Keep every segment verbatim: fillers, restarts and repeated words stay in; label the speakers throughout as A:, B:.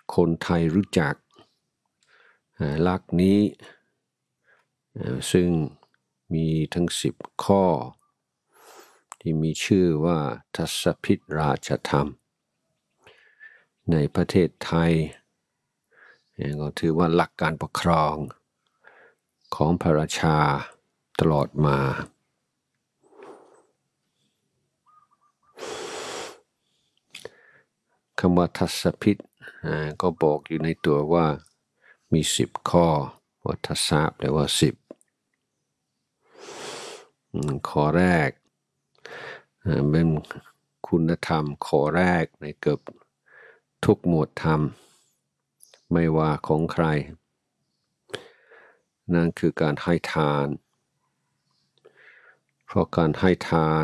A: คนไทยรู้จักหลักนี้ซึ่งมีทั้งสิบข้อที่มีชื่อว่าทศพิธราชธรรมในประเทศไทยก็ถือว่าหลักการปกครองของพระราชาตลอดมาคำว่าทศพิธก็บอกอยู่ในตัวว่ามีสิบข้อว่าทศะแปลว่าสิบข้อแรกเป็นคุณธรรมข้อแรกในเกือบทุกหมวดธรรมไม่ว่าของใครนั่นคือการให้ทานเพราะการให้ทาน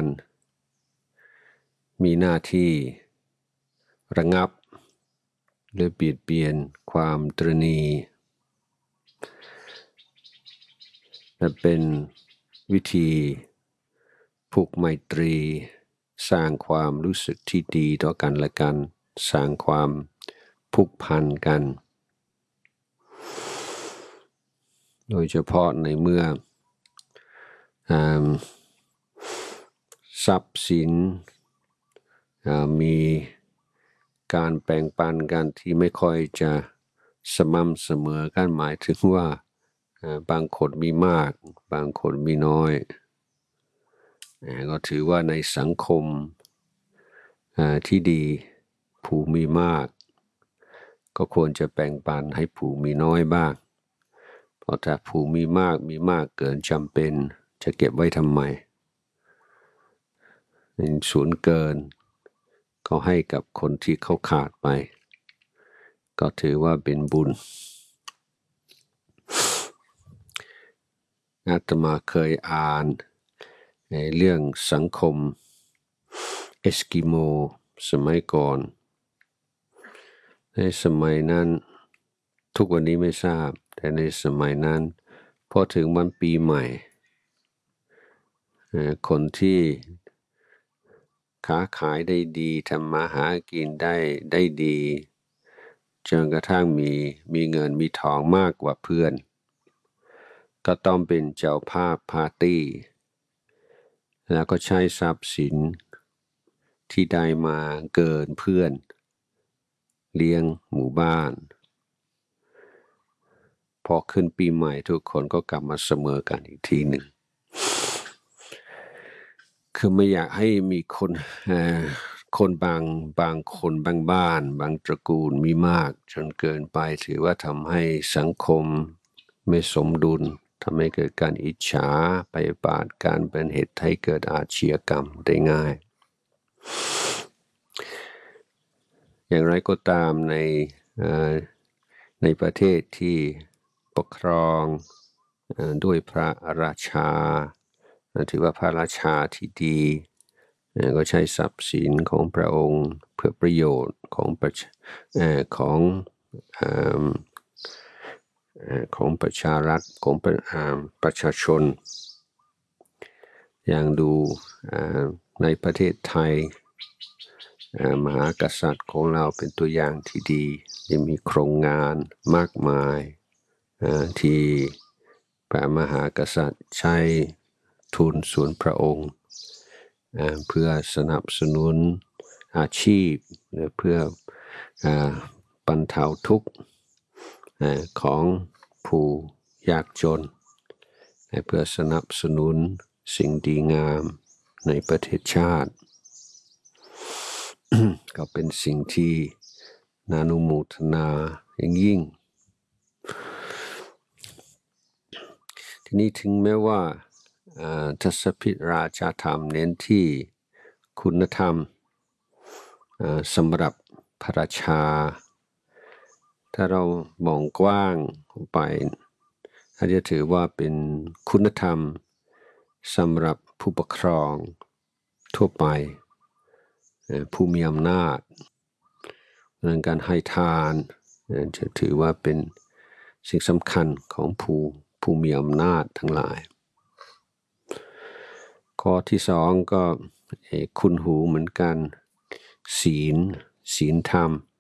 A: มีหน้าที่ระงับหรือเบียดเบียนความตระหนี่และเป็นวิธีผูกไมตรีสร้างความรู้สึกที่ดีต่อกันและกันสร้างความผูกพันกันโดยเฉพาะในเมื่อทรัพย์สินมีการแบ่งปันกันที่ไม่ค่อยจะสม่ำเสมอกันหมายถึงว่าบางคนมีมากบางคนมีน้อยก็ถือว่าในสังคมที่ดีผู้มีมากก็ควรจะแบ่งปันให้ผู้มีน้อยบ้างเพราะถ้าผู้มีมากมีมากเกินจำเป็นจะเก็บไว้ทำไมส่วนเกินก็ให้กับคนที่เขาขาดไปก็ถือว่าเป็นบุญอาตมาเคยอ่านในเรื่องสังคมเอสกิโมสมัยก่อนในสมัยนั้นทุกวันนี้ไม่ทราบแต่ในสมัยนั้นพอถึงวันปีใหม่คนที่ค้าขายได้ดีทำมาหากินได้ได้ดีจนกระทั่งมีมีเงินมีทองมากกว่าเพื่อนก็ต้องเป็นเจ้าภาพปาร์ตี้แล้วก็ใช้ทรัพย์สินที่ได้มาเกินเพื่อนเลี้ยงหมู่บ้านพอขึ้นปีใหม่ทุกคนก็กลับมาเสมอกันอีกทีหนึ่งคือไม่อยากให้มีคนคนบางบางคนบางบ้านบางตระกูลมีมากจนเกินไปถือว่าทำให้สังคมไม่สมดุลทำให้เกิดการอิจฉาพยาบาทการเป็นเหตุให้เกิดอาชญากรรมได้ง่ายอย่างไรก็ตามในในประเทศที่ปกครองด้วยพระราชาถือว่าพระราชาที่ดีก็ใช้ทรัพย์สินของพระองค์เพื่อประโยชน์ของประของของประชารัฐของประชาชนอย่างดูในประเทศไทยมหากษัตริย์ของเราเป็นตัวอย่างที่ดียังมีโครงงานมากมายที่พระมหากษัตริย์ใช้ทุนส่วนพระองค์เพื่อสนับสนุนอาชีพเพื่อบรรเทาทุกข์ของผู้ยากจนเพื่อสนับสนุนสิ่งดีงามในประเทศชาติ ก็เป็นสิ่งที่น่าอนุโมทนาอย่างยิ่งทีนี้ถึงแม้ว่าทศพิธราชธรรมเน้นที่คุณธรรมสำหรับพระราชาถ้าเรามองกว้างไปอาจจะถือว่าเป็นคุณธรรมสำหรับผู้ปกครองทั่วไปผู้มีอำนาจเรื่องการให้ทานจะถือว่าเป็นสิ่งสำคัญของผู้ผู้มีอำนาจทั้งหลายข้อที่สองก็คุณหูเหมือนกันศีลศีลธรรม